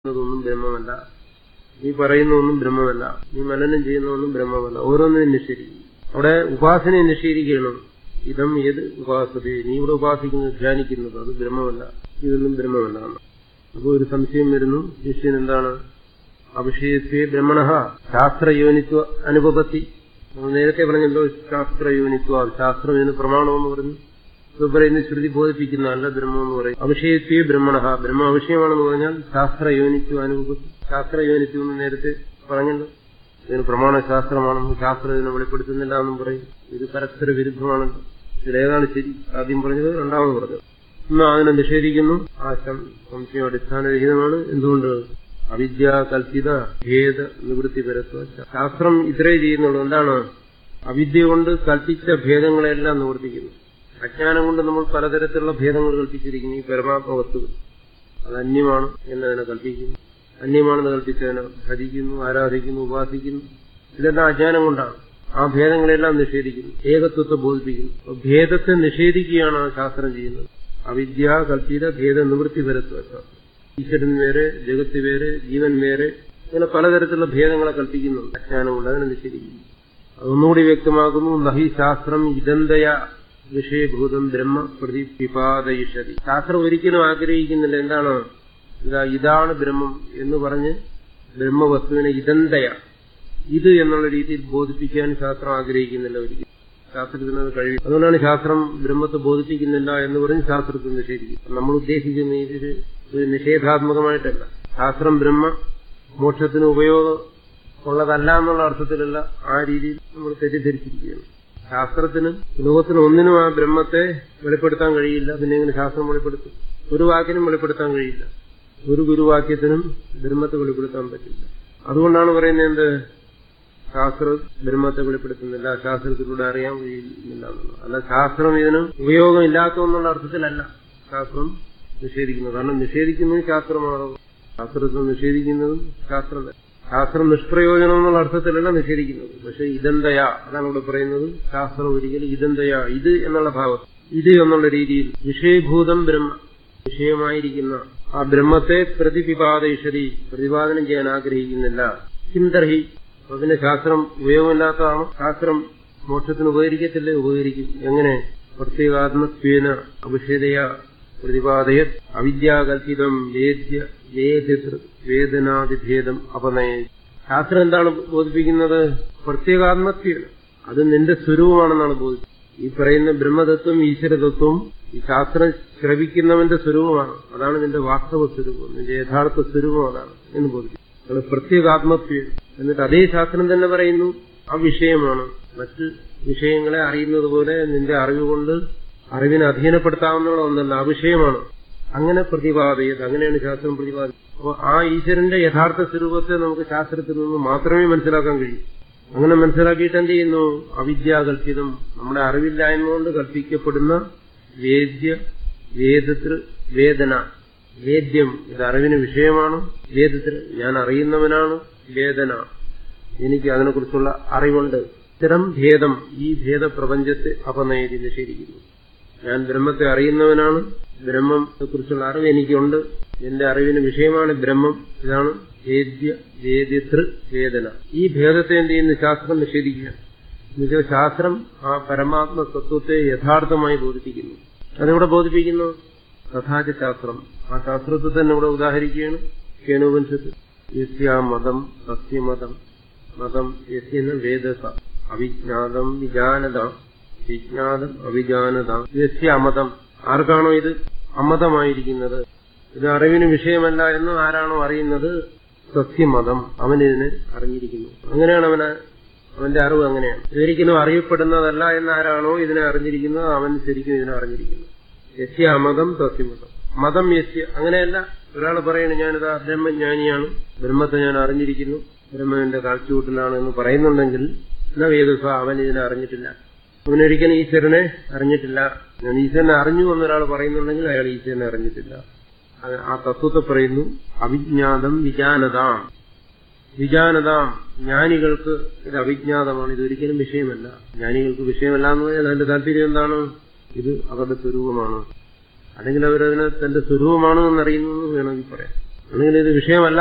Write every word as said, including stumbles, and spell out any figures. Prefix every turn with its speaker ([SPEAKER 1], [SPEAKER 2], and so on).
[SPEAKER 1] ൊന്നും ബ്രഹ്മമല്ല, നീ പറയുന്നതൊന്നും ബ്രഹ്മമല്ല, നീ മനനം ചെയ്യുന്നതൊന്നും ബ്രഹ്മമല്ല. ഓരോന്നിനും നിഷേധിക്കും. അവിടെ ഉപാസനയെ നിഷേധിക്കണം. ഇതം ഏത് ഉപാസതയെ, നീ ഇവിടെ ഉപാസിക്കുന്നത് ധ്യാനിക്കുന്നത് അത് ബ്രഹ്മമല്ല, ഇതൊന്നും ബ്രഹ്മമല്ല. അപ്പോൾ ഒരു സംശയം വരുന്നു, ശിഷ്യൻ എന്താണ് അവിഷയത്വേ ബ്രഹ്മണ ശാസ്ത്രയോനിത്വ അനുപപത്തി. നമ്മൾ നേരത്തെ പറഞ്ഞല്ലോ ശാസ്ത്രയോനിത്വ, ശാസ്ത്രം എന്ന് പ്രമാണമെന്ന് പറഞ്ഞു. ഇപ്പൊ പറയുന്ന ശ്രുതി ബോധിപ്പിക്കുന്നതല്ല ബ്രഹ്മം എന്ന് പറയും. അവിഷയത്വേ ബ്രഹ്മണ, ബ്രഹ്മ അവിഷയമാണെന്ന് പറഞ്ഞാൽ ശാസ്ത്രയോനിത്വ അനുപപത്തി. ശാസ്ത്രയോനിത്വം എന്ന് നേരത്തെ പറഞ്ഞല്ലോ, ഇതിന് പ്രമാണശാസ്ത്രമാണെന്നും ശാസ്ത്രം ഇതിനെ വെളിപ്പെടുത്തുന്നില്ല എന്നും പറയും. ഇത് പരസ്പര വിരുദ്ധമാണല്ലോ. ഇതിലേതാണ് ശരി? ആദ്യം പറഞ്ഞത്, രണ്ടാമത് പറഞ്ഞത്. ഇന്ന് അതിനെ നിഷേധിക്കുന്നു. ആ സംശയം അടിസ്ഥാനരഹിതമാണ്. എന്തുകൊണ്ട്? അവിദ്യ കൽപ്പിത ഭേദ നിവൃത്തി പരത്വ. ശാസ്ത്രം ഇത്രേ ചെയ്യുന്നുള്ളൂ. എന്താണ്? അവിദ്യ കൊണ്ട് കൽപ്പിച്ച ഭേദങ്ങളെല്ലാം നിവർത്തിക്കുന്നു. അജ്ഞാനം കൊണ്ട് നമ്മൾ പലതരത്തിലുള്ള ഭേദങ്ങൾ കൽപ്പിച്ചിരിക്കുന്നു. ഈ പരമാത്മ വസ്തുക്കൾ അത് അന്യമാണ് എന്നതിനെ കൽപ്പിക്കുന്നു, അന്യമാണെന്ന് കൽപ്പിച്ചതിനെ ഭജിക്കുന്നു, ആരാധിക്കുന്നു, ഉപാസിക്കുന്നു. ഇതെല്ലാം അജ്ഞാനം കൊണ്ടാണ്. ആ ഭേദങ്ങളെല്ലാം നിഷേധിക്കുന്നു, ഏകത്വത്തെ ബോധിപ്പിക്കുന്നു. ഭേദത്തെ നിഷേധിക്കുകയാണ് ആ ശാസ്ത്രം ചെയ്യുന്നത്. അവിദ്യ കൽപ്പിത ഭേദ നിവൃത്തി പരത്വ. ഈശ്വരൻ വേറെ, ജഗത്ത് വേറെ, ജീവൻ വേറെ, ഇങ്ങനെ പലതരത്തിലുള്ള ഭേദങ്ങളെ കൽപ്പിക്കുന്നുണ്ട്. അജ്ഞാനം കൊണ്ട് അതിനെ നിഷേധിക്കുന്നു. അതൊന്നുകൂടി വ്യക്തമാക്കുന്നു. നഹി ശാസ്ത്രം ഇതന്തയ വിഷയഭൂതം ബ്രഹ്മ പ്രതിപിപാദയിഷതി. ശാസ്ത്രം ഒരിക്കലും ആഗ്രഹിക്കുന്നില്ല എന്താണ് ഇതാ ഇതാണ് ബ്രഹ്മം എന്ന് പറഞ്ഞ് ബ്രഹ്മവസ്തുവിനെ ഇതന്തയ, ഇത് എന്നുള്ള രീതിയിൽ ബോധിപ്പിക്കാൻ ശാസ്ത്രം ആഗ്രഹിക്കുന്നില്ല ഒരിക്കലും. ശാസ്ത്രത്തിനത് കഴിയും. അതുകൊണ്ടാണ് ശാസ്ത്രം ബ്രഹ്മത്തെ ബോധിപ്പിക്കുന്നില്ല എന്ന് പറഞ്ഞ് ശാസ്ത്രത്തെ നിഷേധിക്കും. നമ്മൾ ഉദ്ദേശിക്കുന്ന ഇതിൽ ഒരു നിഷേധാത്മകമായിട്ടല്ല. ശാസ്ത്രം ബ്രഹ്മ മോക്ഷത്തിന് ഉപയോഗം ഉള്ളതല്ല എന്നുള്ള അർത്ഥത്തിലല്ല, ആ രീതിയിൽ നമ്മൾ തെറ്റിദ്ധരിച്ചിരിക്കുകയാണ്. ശാസ്ത്രത്തിന് ലോകത്തിന് ഒന്നിനും ആ ബ്രഹ്മത്തെ വെളിപ്പെടുത്താൻ കഴിയില്ല. പിന്നെ എങ്ങനെ ശാസ്ത്രം വെളിപ്പെടുത്തും? ഒരു വാക്കിനും വെളിപ്പെടുത്താൻ കഴിയില്ല. ഒരു ഗുരുവാക്യത്തിനും ബ്രഹ്മത്തെ വെളിപ്പെടുത്താൻ പറ്റില്ല. അതുകൊണ്ടാണ് പറയുന്നത് എന്ത്, ശാസ്ത്രം ബ്രഹ്മത്തെ വെളിപ്പെടുത്തുന്നില്ല, ശാസ്ത്രത്തിലൂടെ അറിയാൻ കഴിയുന്നില്ല എന്നുള്ളത്. അല്ല, ശാസ്ത്രം ഇതിന് ഉപയോഗമില്ലാത്തതെന്നുള്ള അർത്ഥത്തിലല്ല ശാസ്ത്രം നിഷേധിക്കുന്നത്. കാരണം നിഷേധിക്കുന്നതും ശാസ്ത്രമാണോ, ശാസ്ത്രത്തെ നിഷേധിക്കുന്നതും ശാസ്ത്രം. ശാസ്ത്രം നിഷ്പ്രയോജനം എന്നുള്ള അർത്ഥത്തിലല്ല നിഷേധിക്കുന്നത്. പക്ഷെ ഇതെന്തയാ, അതാണ് ഇവിടെ പറയുന്നത്. ശാസ്ത്രം ഒരിക്കലും ഇതെന്തയാ, ഇത് എന്നുള്ള ഭാവം, ഇത് എന്നുള്ള രീതിയിൽ വിഷയഭൂതം ബ്രഹ്മ, വിഷയമായിരിക്കുന്ന ആ ബ്രഹ്മത്തെ പ്രതിപിപാദയിഷതി, പ്രതിപാദനം ചെയ്യാൻ ആഗ്രഹിക്കുന്നില്ല. ചിന്തർഹി, അതിന്റെ ശാസ്ത്രം ഉപയോഗമില്ലാത്തതാണ്. ശാസ്ത്രം മോക്ഷത്തിന് ഉപകരിക്കത്തില്ലേ? ഉപകരിക്കും. എങ്ങനെ? പ്രത്യേകാത്മത്വേന അവിഷേദയ പ്രതിപാദയ അവിദ്യാകൽപിതം വേദ്യ വേദൃ വേദനാദിഭേദം അപനയ. ശാസ്ത്രം എന്താണ് ബോധിപ്പിക്കുന്നത്? പ്രത്യേകാത്മത്വം, അത് നിന്റെ സ്വരൂപമാണെന്നാണ് ബോധിപ്പിക്കുന്നത്. ഈ പറയുന്ന ബ്രഹ്മതത്വം, ഈശ്വരതത്വം ഈ ശാസ്ത്രം ശ്രവിക്കുന്നവന്റെ സ്വരൂപമാണ്. അതാണ് നിന്റെ വാസ്തവ സ്വരൂപം, നിന്റെ യഥാർത്ഥ സ്വരൂപം അതാണ് എന്ന് ബോധിപ്പിക്കും. അത് പ്രത്യേകാത്മത്വം. എന്നിട്ട് അതേ ശാസ്ത്രം തന്നെ പറയുന്നു ആ വിഷയമാണ്. മറ്റ് വിഷയങ്ങളെ അറിയുന്നത് പോലെ നിന്റെ അറിവുകൊണ്ട് അറിവിനെ അധീനപ്പെടുത്താവുന്ന ഒന്നല്ല, ആ വിഷയമാണ്. അങ്ങനെ പ്രതിപാദിയത്, അങ്ങനെയാണ് ശാസ്ത്രം പ്രതിപാദിക്കുന്നത്. അപ്പോൾ ആ ഈശ്വരന്റെ യഥാർത്ഥ സ്വരൂപത്തെ നമുക്ക് ശാസ്ത്രത്തിൽ നിന്ന് മാത്രമേ മനസ്സിലാക്കാൻ കഴിയൂ. അങ്ങനെ മനസ്സിലാക്കിയിട്ട് എന്ത് ചെയ്യുന്നു? അവിദ്യാകൽപിതം, നമ്മുടെ അറിവില്ലായ്മ കൊണ്ട് കൽപ്പിക്കപ്പെടുന്ന വേദ്യ വേദതൃ വേദന. വേദ്യം, ഇത് അറിവിന് വിഷയമാണ്. വേദതൃ, ഞാൻ അറിയുന്നവനാണ്. വേദന, എനിക്ക് അതിനെക്കുറിച്ചുള്ള അറിവുണ്ട്. ഇത്തരം ഭേദം, ഈ ഭേദപ്രപഞ്ചത്തെ അപനയതി നിഷേധിക്കുന്നു. ഞാൻ ബ്രഹ്മത്തെ അറിയുന്നവനാണ്, ബ്രഹ്മത്തെ കുറിച്ചുള്ള അറിവ് എനിക്കുണ്ട്, എന്റെ അറിവിന് വിഷയമാണ് ബ്രഹ്മം. ഇതാണ് വേദ്യ വേദ്യതൃ വേദന. ഈ ഭേദത്തെ എന്ത് ചെയ്യുന്നു? ശാസ്ത്രം നിഷേധിക്കുകയാണ്. എന്നുവെച്ചാൽ ശാസ്ത്രം ആ പരമാത്മ തത്വത്തെ യഥാർത്ഥമായി ബോധിപ്പിക്കുന്നു. അതിവിടെ ബോധിപ്പിക്കുന്നു തഥാച ശാസ്ത്രം. ആ ശാസ്ത്രത്തെ തന്നെ ഇവിടെ ഉദാഹരിക്കുകയാണ്. കേനോപനിഷത്ത് യസ്യാമതം സത്യമതം മതം യസ്യന വേദസ അവിജ്ഞാതം വിജാനത വിജ്ഞാതം അവിജാനത. യസ്യ അമതം, ആർക്കാണോ ഇത് അമതമായിരിക്കുന്നത്, ഇത് അറിവിന് വിഷയമല്ല എന്ന് ആരാണോ അറിയുന്നത്, സത്യമതം, അവനിതിനെ അറിഞ്ഞിരിക്കുന്നു. അങ്ങനെയാണ് അവന്, അവന്റെ അറിവ് അങ്ങനെയാണ്. ഇതൊരിക്കലും അറിയപ്പെടുന്നതല്ല എന്ന് ആരാണോ ഇതിനെ അറിഞ്ഞിരിക്കുന്നത്, അവൻ ശരിക്കും ഇതിനെ അറിഞ്ഞിരിക്കുന്നു. യസ്യ അമതം സത്യമതം. മതം യസ്യ, അങ്ങനെയല്ല. ഒരാൾ പറയണ ഞാനിതാ ബ്രഹ്മജ്ഞാനിയാണ്, ബ്രഹ്മത്തെ ഞാൻ അറിഞ്ഞിരിക്കുന്നു, ബ്രഹ്മന്റെ കാഴ്ചകൂട്ടിലാണ് എന്ന് പറയുന്നുണ്ടെങ്കിൽ എന്നാ വേദസ, അവൻ ഇതിനെ അറിഞ്ഞിട്ടില്ല, അവനൊരിക്കലും ഈശ്വരനെ അറിഞ്ഞിട്ടില്ല. ഞാൻ ഈശ്വരനെ അറിഞ്ഞു എന്നൊരാൾ പറയുന്നുണ്ടെങ്കിൽ അയാൾ ഈശ്വരനെ അറിഞ്ഞിട്ടില്ല. ആ തത്വത്തെ പറയുന്നു അവിജ്ഞാതം വിജാനതാം. വിജാനതാം, ജ്ഞാനികൾക്ക് ഇത് അവിജ്ഞാതമാണ്, ഇതൊരിക്കലും വിഷയമല്ല. ജ്ഞാനികൾക്ക് വിഷയമല്ല എന്ന് പറഞ്ഞാൽ അതിന്റെ താല്പര്യം എന്താണ്? ഇത് അവരുടെ സ്വരൂപമാണ്. അല്ലെങ്കിൽ അവരതിനെ തന്റെ സ്വരൂപമാണ് എന്നറിയുന്നു എന്ന് വേണമെങ്കിൽ പറയാം. അല്ലെങ്കിൽ ഇത് വിഷയമല്ല